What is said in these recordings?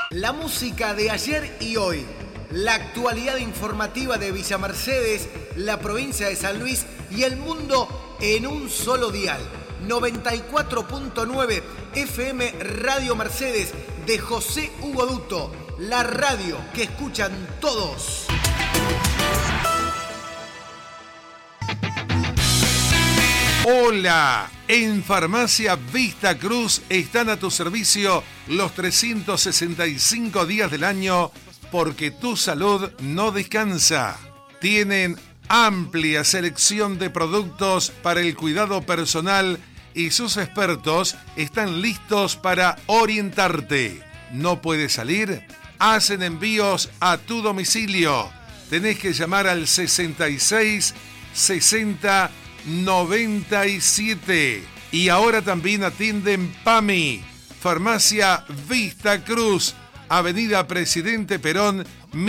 La música de ayer y hoy. La actualidad informativa de Villa Mercedes, la provincia de San Luis y el mundo en un solo dial. 94.9 FM Radio Mercedes de José Hugo Duto. La radio que escuchan todos. Hola, en Farmacia Vista Cruz están a tu servicio los 365 días del año porque tu salud no descansa. Tienen amplia selección de productos para el cuidado personal y sus expertos están listos para orientarte. ¿No puedes salir? Hacen envíos a tu domicilio. Tenés que llamar al 66 60 97. Y ahora también atienden PAMI. Farmacia Vista Cruz, Avenida Presidente Perón,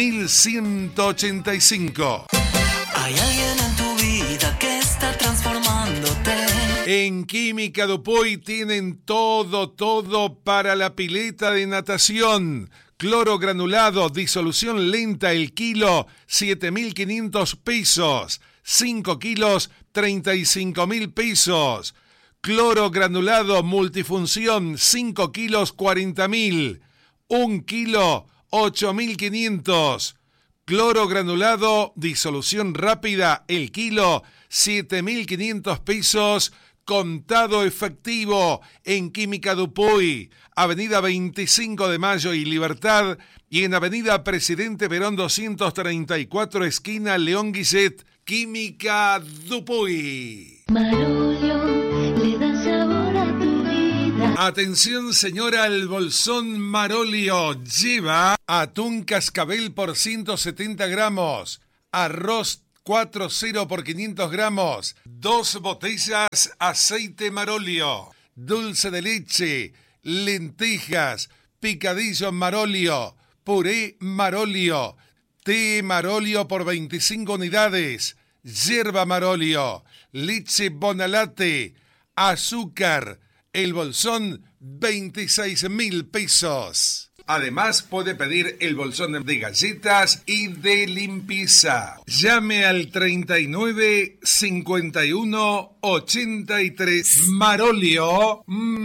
1185. Hay alguien en tu vida que está transformándote. En Química Dupuy tienen todo para la pileta de natación. Cloro granulado, disolución lenta el kilo, 7.500 pesos. 5 kilos, 35.000 pesos. Cloro granulado multifunción, 5 kilos, 40.000. 1 kilo, 8.500. Cloro granulado, disolución rápida, el kilo, 7.500 pesos. Contado efectivo en Química Dupuy, Avenida 25 de Mayo y Libertad, y en Avenida Presidente Perón 234, esquina León Guillet. Química Dupuy. Marolio le da sabor a tu vida. Atención señora, el bolsón Marolio lleva atún cascabel por 170 gramos, arroz 4-0 por 500 gramos, 2 botellas aceite Marolio, dulce de leche, lentejas, picadillo Marolio, puré Marolio, té Marolio por 25 unidades, yerba Marolio, leche Bonalate, azúcar, el bolsón 26.000 pesos. Además puede pedir el bolsón de galletas y de limpieza. Llame al 39 51 83. Marolio.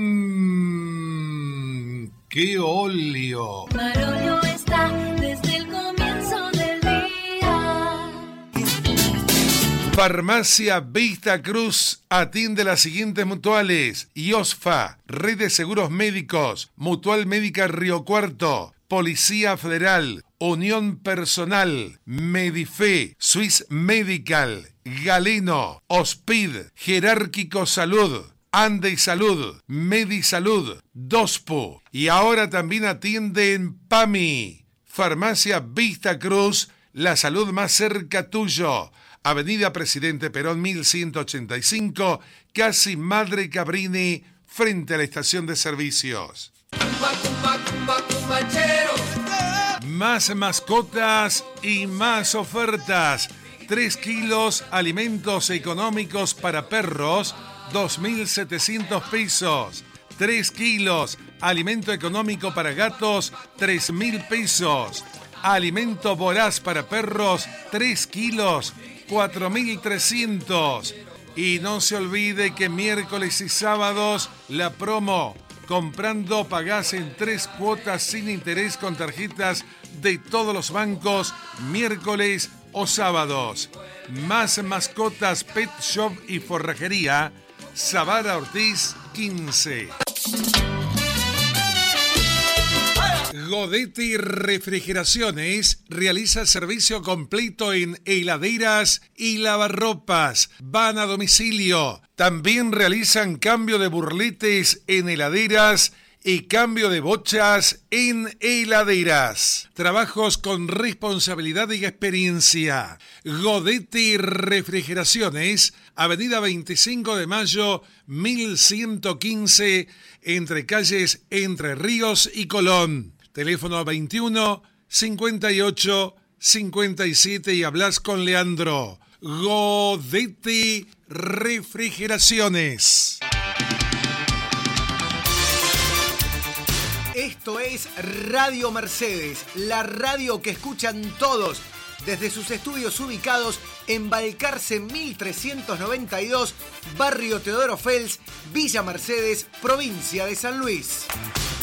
¡Qué óleo! Marolio está desde el comienzo del día. Farmacia Vista Cruz atiende las siguientes mutuales: IOSFA, Red de Seguros Médicos, Mutual Médica Río Cuarto, Policía Federal, Unión Personal, Medife, Swiss Medical, Galeno, Ospid, Jerárquico Salud, Ande Salud, Medisalud, Dospu. Y ahora también atienden PAMI. Farmacia Vista Cruz, la salud más cerca tuyo. Avenida Presidente Perón 1185, casi Madre Cabrini, frente a la estación de servicios. Más mascotas y más ofertas. 3 kilos alimentos económicos para perros, 2.700 pesos. 3 kilos alimento económico para gatos, 3.000 pesos. Alimento voraz para perros, 3 kilos, 4.300. Y no se olvide que miércoles y sábados la promo. Comprando pagás en 3 cuotas sin interés con tarjetas de todos los bancos, miércoles o sábados. Más mascotas, pet shop y forrajería. Zavara Ortiz 15. Godetti Refrigeraciones realiza servicio completo en heladeras y lavarropas. Van a domicilio. También realizan cambio de burletes en heladeras y cambio de bochas en heladeras. Trabajos con responsabilidad y experiencia. Godetti Refrigeraciones, Avenida 25 de Mayo, 1115, entre calles Entre Ríos y Colón. Teléfono 21 58 57 y hablas con Leandro. Godetti Refrigeraciones. Esto es Radio Mercedes, la radio que escuchan todos desde sus estudios ubicados en Balcarce 1392, Barrio Teodoro Fels, Villa Mercedes, provincia de San Luis.